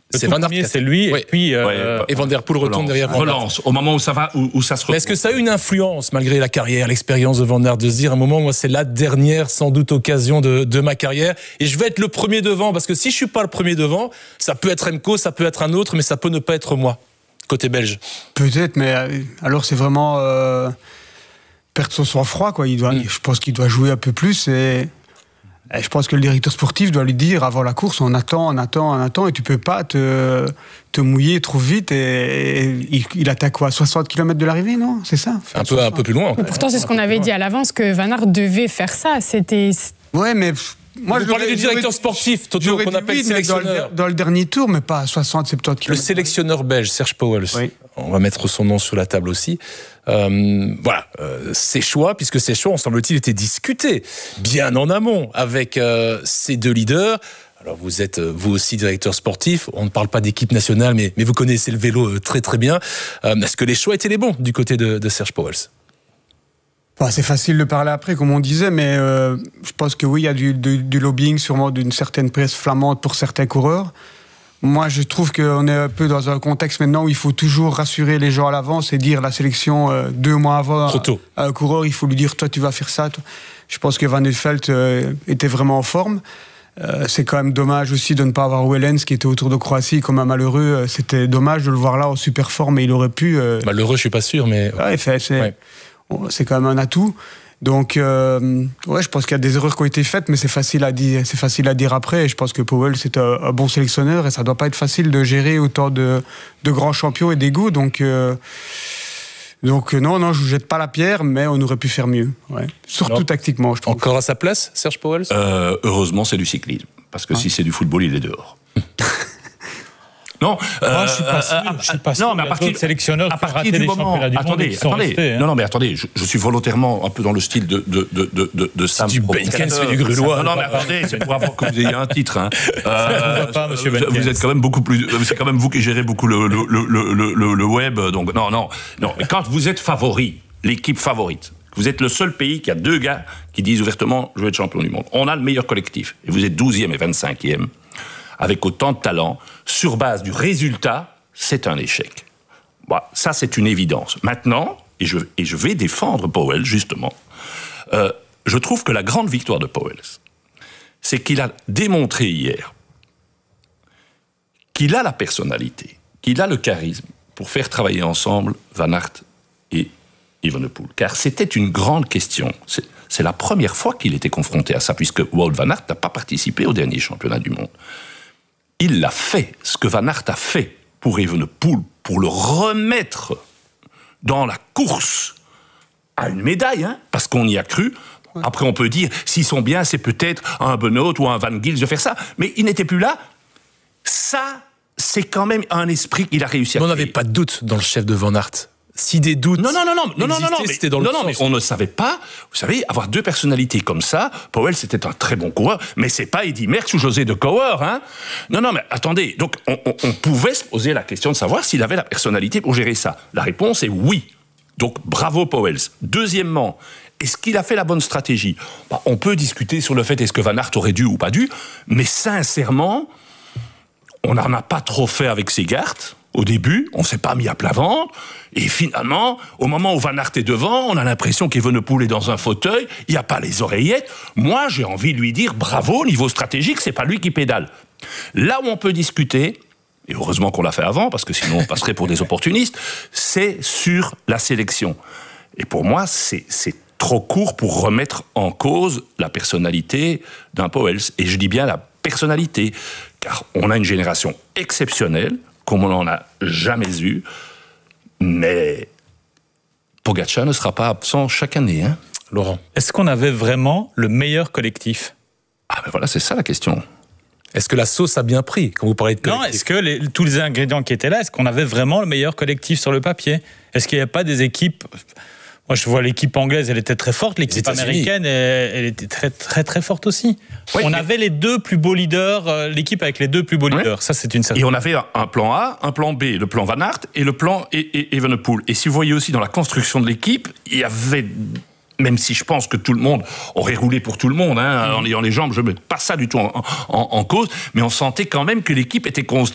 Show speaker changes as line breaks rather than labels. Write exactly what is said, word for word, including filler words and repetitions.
Le c'est Van Aert.
C'est lui,
oui.
et puis euh,
ouais, et Van der Poel retourne relance, derrière.
Relance, au moment où ça va, où, où ça se retrouve.
Est-ce que ça a une influence, malgré la carrière, l'expérience de Van Aert, de se dire, à un moment, moi, c'est la dernière, sans doute, occasion de, de ma carrière, et je vais être le premier devant, parce que si je suis pas le premier devant, ça peut être Remco, ça peut être un autre, mais ça peut ne pas être moi, côté belge.
Peut-être, mais alors c'est vraiment euh, perdre son sang-froid, quoi. Il doit, mm. Je pense qu'il doit jouer un peu plus, et... Et je pense que le directeur sportif doit lui dire avant la course, on attend, on attend, on attend, et tu peux pas te, te mouiller trop vite. Et, et il, il attaque quoi, soixante kilomètres de l'arrivée, non ? C'est ça ?
Un peu, un peu plus loin.
Pourtant, c'est ce qu'on avait dit à l'avance, que Van Aert devait faire ça. C'était.
Ouais, mais.
Moi, Vous je parlez du directeur sportif, Toto, qu'on appelle oui, sélectionneur.
Dans le, dans le dernier tour, mais pas à soixante, soixante-dix kilomètres.
Le sélectionneur belge, Serge Pauwels. Oui. On va mettre son nom sur la table aussi. Euh, voilà, euh, ces choix, puisque ces choix, on semble-t-il, étaient discutés bien en amont avec euh, ces deux leaders. Alors vous êtes, vous aussi, directeur sportif. On ne parle pas d'équipe nationale, mais, mais vous connaissez le vélo très très bien. Euh, est-ce que les choix étaient les bons du côté de, de Serge Pauwels ?
Bah, c'est facile de parler après, comme on disait, mais euh, je pense que oui, il y a du, du, du lobbying, sûrement d'une certaine presse flamande pour certains coureurs. Moi, je trouve qu'on est un peu dans un contexte maintenant où il faut toujours rassurer les gens à l'avance et dire la sélection euh, deux mois avant
Trop tôt.
À un coureur, il faut lui dire toi tu vas faire ça. Toi. Je pense que Van Velt euh, était vraiment en forme. Euh, c'est quand même dommage aussi de ne pas avoir Wellens qui était autour de Croatie comme un malheureux. C'était dommage de le voir là en super forme et il aurait pu. Euh...
Malheureux, je suis pas sûr, mais
ouais, c'est, c'est, ouais. c'est quand même un atout. Donc, euh, ouais, je pense qu'il y a des erreurs qui ont été faites, mais c'est facile à dire, c'est facile à dire après. Et je pense que Pauwels, c'est un, un bon sélectionneur et ça doit pas être facile de gérer autant de, de grands champions et d'égouts. Donc, euh, donc non, non, je vous jette pas la pierre, mais on aurait pu faire mieux. Ouais. Surtout non. tactiquement, je trouve.
Encore à sa place, Serge Pauwels ?
euh, Heureusement, c'est du cyclisme, parce que ah. si c'est du football, il est dehors. Non,
euh, Moi, je suis pas sûr. Euh, je suis pas sûr.
Non, mais à partir
de sélectionneurs
à partir du moment, du attendez, attendez. Restés, hein. Non, non, mais attendez. Je, je suis volontairement un peu dans le style de de de de de, de Sam.
Du Benkens fait du Grulois.
Non, non, mais attendez, c'est pour avoir que vous ayez un titre. Hein.
Euh, pas, Monsieur
vous, vous êtes quand même beaucoup plus. C'est quand même vous qui gérez beaucoup le le le le le, le web. Donc non, non, non. Mais quand vous êtes favori, l'équipe favorite. Vous êtes le seul pays qui a deux gars qui disent ouvertement je veux être champion du monde. On a le meilleur collectif. Et vous êtes douzième et vingt-cinquième. Avec autant de talent, sur base du résultat, c'est un échec. Bon, ça, c'est une évidence. Maintenant, et je, et je vais défendre Pauwels, justement, euh, je trouve que la grande victoire de Pauwels, c'est qu'il a démontré hier qu'il a la personnalité, qu'il a le charisme pour faire travailler ensemble Van Aert et Evenepoel. Car c'était une grande question. C'est, c'est la première fois qu'il était confronté à ça, puisque Wout van Aert n'a pas participé au dernier championnat du monde. Il l'a fait, ce que Van Aert a fait pour Evenepoel, pour le remettre dans la course à une médaille, hein, parce qu'on y a cru. Après, on peut dire, s'ils sont bien, c'est peut-être un Benoît ou un Van Gils de faire ça. Mais il n'était plus là. Ça, c'est quand même un esprit qu'il a réussi à créer.
On n'avait pas de doute dans le chef de Van Aert. Si des doutes
non non non non non non non mais,
c'était dans le
non, non,
sens.
mais on ne savait pas. Vous savez, avoir deux personnalités comme ça, Pauwels c'était un très bon coureur, mais c'est pas Eddy Merckx ou José de Kouwer, hein. Non non mais attendez, donc on, on, on pouvait se poser la question de savoir s'il avait la personnalité pour gérer ça. La réponse est oui. Donc bravo Pauwels. Deuxièmement, est-ce qu'il a fait la bonne stratégie ? Bah, on peut discuter sur le fait est-ce que Van Aert aurait dû ou pas dû, mais sincèrement, on n'en a pas trop fait avec Segart. Au début, on ne s'est pas mis à plat ventre, et finalement, au moment où Van Aert est devant, on a l'impression qu'Evenepoel est dans un fauteuil, il n'y a pas les oreillettes. Moi, j'ai envie de lui dire bravo, au niveau stratégique, c'est pas lui qui pédale. Là où on peut discuter, et heureusement qu'on l'a fait avant, parce que sinon on passerait pour des opportunistes, c'est sur la sélection. Et pour moi, c'est, c'est trop court pour remettre en cause la personnalité d'un Pauwels. Et je dis bien la personnalité, car on a une génération exceptionnelle, comme on n'en a jamais eu, mais Pogačar ne sera pas absent chaque année, hein,
Laurent.
Est-ce qu'on avait vraiment le meilleur collectif ?
Ah ben voilà, c'est ça la question.
Est-ce que la sauce a bien pris quand vous parlez de collectif ?
Non, est-ce que les, tous les ingrédients qui étaient là, est-ce qu'on avait vraiment le meilleur collectif sur le papier ? Est-ce qu'il n'y a pas des équipes... Moi, je vois l'équipe anglaise, elle était très forte. L'équipe américaine, elle, elle était très, très, très forte aussi. Oui, on avait les deux plus beaux leaders, l'équipe avec les deux plus beaux leaders. Oui. Ça, c'est une certaine.
Et on avait un plan A, un plan B, le plan Van Aert et le plan Evenepoel. Et si vous voyez aussi dans la construction de l'équipe, il y avait... Même si je pense que tout le monde aurait roulé pour tout le monde, hein, en ayant les jambes, je ne mets pas ça du tout en, en, en cause, mais on sentait quand même que l'équipe était construite